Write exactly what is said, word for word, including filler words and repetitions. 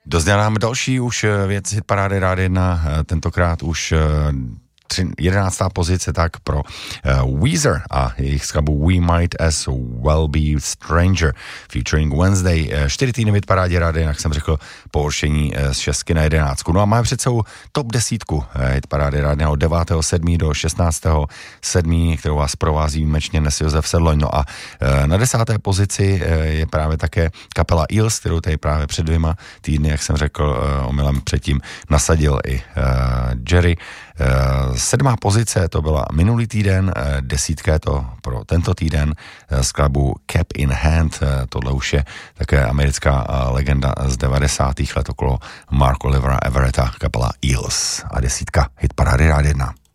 Dozněla nám další už věc hitparády Rádia jedna, tentokrát už jedenáctá pozice tak pro uh, Weezer a jejich skladbu We Might As Well Be Stranger featuring Wednesday. Čtyři týdny v hitparádě Rádia, jak jsem řekl, pohoršení z šestky na jedenáctku. No a máme před sebou top desítku hitparády Rádia od devátého sedmého do šestnáctého sedmého, kterou vás provází výjimečně dnes Josef Sedloň. No a na desáté pozici je právě také kapela Eels, kterou tady právě před dvěma týdny, jak jsem řekl, omylem předtím nasadil i uh, Jerry. Sedmá pozice to byla minulý týden, desítka je to pro tento týden, skladbu Cap in Hand, tohle už je také americká legenda z devadesátých let okolo Mark Olivera Everetta, kapela Eels a desítka hitparády Rádia jedna.